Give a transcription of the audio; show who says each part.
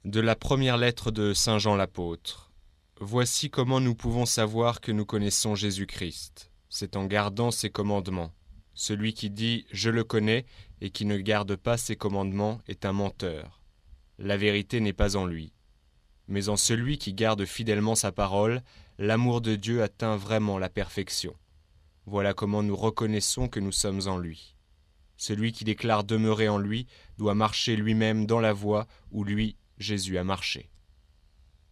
Speaker 1: De la première lettre de Saint Jean l'apôtre. Voici comment nous pouvons savoir que nous connaissons Jésus-Christ. C'est en gardant ses commandements. Celui qui dit « Je le connais » et qui ne garde pas ses commandements est un menteur. La vérité n'est pas en lui. Mais en celui qui garde fidèlement sa parole, l'amour de Dieu atteint vraiment la perfection. Voilà comment nous reconnaissons que nous sommes en lui. Celui qui déclare demeurer en lui doit marcher lui-même dans la voie où lui, Jésus, a marché.